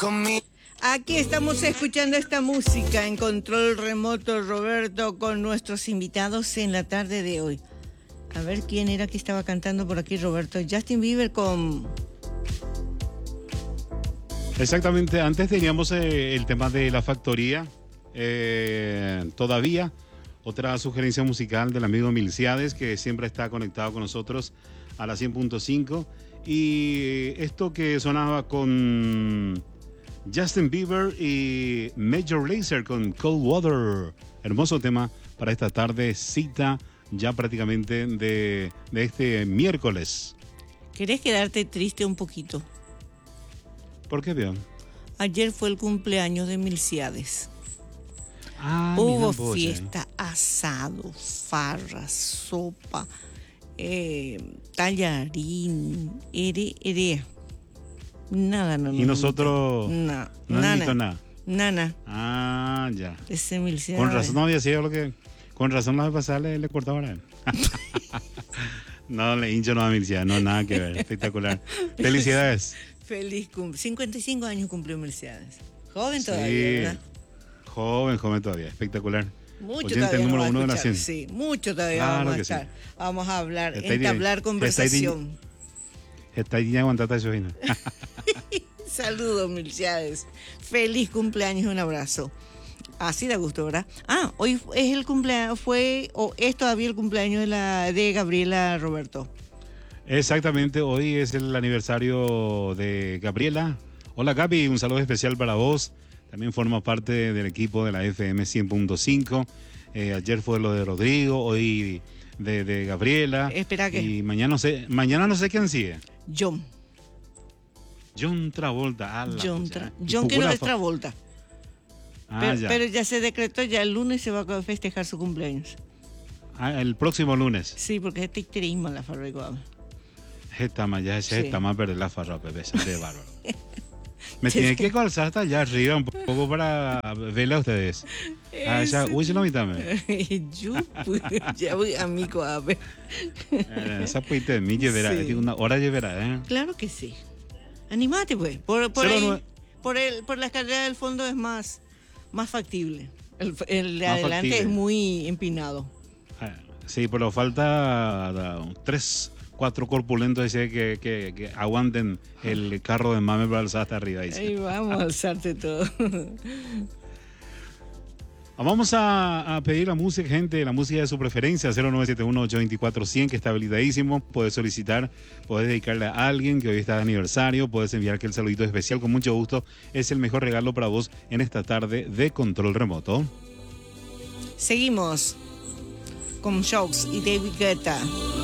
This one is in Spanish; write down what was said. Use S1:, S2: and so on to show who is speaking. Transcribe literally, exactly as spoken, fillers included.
S1: Aquí estamos escuchando esta música en control remoto, Roberto, con nuestros invitados en la tarde de hoy. A ver quién era que estaba cantando por aquí, Roberto. Justin Bieber con...
S2: Exactamente, antes teníamos eh, el tema de La Factoría. Eh, todavía otra sugerencia musical del amigo Milciades, que siempre está conectado con nosotros a la cien punto cinco. Y esto que sonaba con Justin Bieber y Major Lazer con Cold Water. Hermoso tema para esta tarde, cita ya prácticamente de, de este miércoles.
S1: ¿Querés quedarte triste un poquito?
S2: ¿Por qué, veo?
S1: Ayer fue el cumpleaños de Milciades.
S2: Ah,
S1: Hubo
S2: mira,
S1: fiesta, asado, farra, sopa, eh, tallarín, ere, ere. Nada, no, no.
S2: Y nosotros
S1: no,
S2: no
S1: nada,
S2: invito nada.
S1: Nana.
S2: Ah, ya.
S1: Ese Milciades.
S2: Con razón no había sido lo que... Con razón la vez pasada le, le cortaba a él. No, le hincho no a Milciades, no, nada que ver. Espectacular. Felicidades.
S1: Feliz cumpleaños. cincuenta y cinco años cumplió Milciades. Joven todavía,
S2: Sí,
S1: ¿verdad?
S2: Joven, joven todavía. Espectacular.
S1: Mucho
S2: Oyente
S1: todavía
S2: número
S1: vamos a
S2: uno de la
S1: escuchar,
S2: cien.
S1: sí, mucho todavía
S2: Claro
S1: vamos a
S2: que sí.
S1: estar. Vamos a hablar,
S2: Está ahí-
S1: entablar
S2: está ahí-
S1: conversación.
S2: Está ahí aguantada eso.
S1: Saludos, Milciades. Feliz cumpleaños y un abrazo. Así da gusto, ¿verdad? Ah, hoy es el cumpleaños, fue, o es todavía el cumpleaños de, la, de Gabriela, Roberto.
S2: Exactamente, hoy es el aniversario de Gabriela. Hola Gaby, un saludo especial para vos. También forma parte del equipo de la F M cien punto cinco. Eh, ayer fue lo de Rodrigo, hoy de, de Gabriela.
S1: Espera que...
S2: Y mañana no sé, mañana no sé quién sigue.
S1: John.
S2: John Travolta. Ah, la
S1: John,
S2: pucha.
S1: Tra
S2: Y
S1: John que
S2: jugó
S1: no
S2: la
S1: es
S2: fa-
S1: Travolta.
S2: Ah,
S1: pero,
S2: ya.
S1: pero ya se decretó, ya el lunes se va a festejar su cumpleaños.
S2: Ah, el próximo lunes.
S1: Sí, porque es ticterismo la farregoa.
S2: Esta más, ya ese
S1: Sí.
S2: está más perder la farra, bebé, de bárbaro. Me tiene que calzar hasta allá arriba un poco para verla a ustedes. Ah, ya, uy, se lo invítame.
S1: Yo, pues, ya voy a mi coape.
S2: Eh, Esa puita de mí llevará,
S1: Sí.
S2: digo, una hora llevará, ¿eh?
S1: Claro que sí. Animate, pues. Por, por,
S2: Cero
S1: ahí,
S2: nueve-
S1: por, el, por la escalera del fondo es más, más factible. El, el de
S2: Más
S1: adelante
S2: factible.
S1: es muy empinado.
S2: Ah, sí, pero falta ah, tres, cuatro corpulentos dice, que, que, que aguanten el carro de mame para alzar hasta arriba. Dice.
S1: Ahí vamos a alzarte todo.
S2: Vamos a, a pedir la música, gente, la música de su preferencia, cero nueve siete uno, ocho dos cuatro, cien, que está habilitadísimo. Puedes solicitar, puedes dedicarle a alguien que hoy está de aniversario, puedes enviar que el saludito especial con mucho gusto. Es el mejor regalo para vos en esta tarde de control remoto.
S1: Seguimos con Shocks y David Guetta.